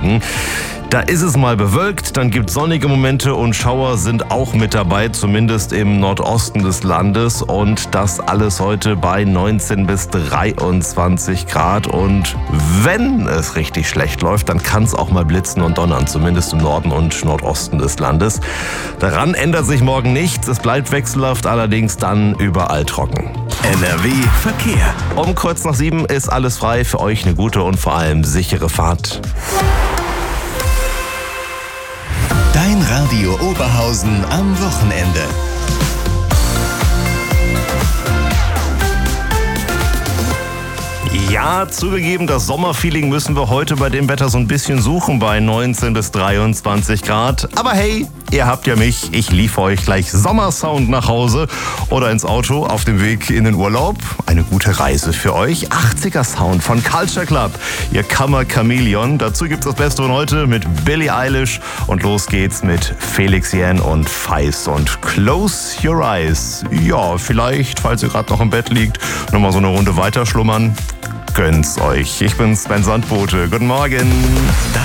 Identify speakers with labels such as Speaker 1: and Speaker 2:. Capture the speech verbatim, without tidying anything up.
Speaker 1: Norwegen. Da ist es mal bewölkt, dann gibt es sonnige Momente und Schauer sind auch mit dabei, zumindest im Nordosten des Landes. Und das alles heute bei neunzehn bis dreiundzwanzig Grad. Und wenn es richtig schlecht läuft, dann kann es auch mal blitzen und donnern, zumindest im Norden und Nordosten des Landes. Daran ändert sich morgen nichts, es bleibt wechselhaft, allerdings dann überall trocken.
Speaker 2: N R W Verkehr.
Speaker 1: Um kurz nach sieben ist alles frei, für euch eine gute und vor allem sichere Fahrt.
Speaker 2: Dein Radio Oberhausen am Wochenende.
Speaker 1: Ja, zugegeben, das Sommerfeeling müssen wir heute bei dem Wetter so ein bisschen suchen bei neunzehn bis dreiundzwanzig Grad. Aber hey, ihr habt ja mich. Ich liefere euch gleich Sommersound nach Hause oder ins Auto auf dem Weg in den Urlaub. Eine gute Reise für euch. achtziger Sound von Culture Club. Ihr Kammer Chameleon. Dazu gibt's das Beste von heute mit Billie Eilish. Und los geht's mit Felix Jähn und Feist und Close Your Eyes. Ja, vielleicht, falls ihr gerade noch im Bett liegt, nochmal so eine Runde weiter schlummern. Gönn's euch. Ich bin Sven Sandbote. Guten Morgen.